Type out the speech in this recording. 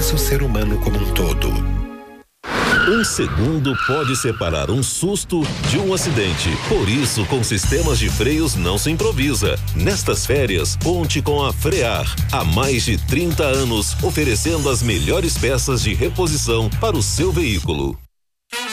mas o ser humano como um todo. Um segundo pode separar um susto de um acidente. Por isso, com sistemas de freios não se improvisa. Nestas férias, conte com a Frear. Há mais de 30 anos, oferecendo as melhores peças de reposição para o seu veículo.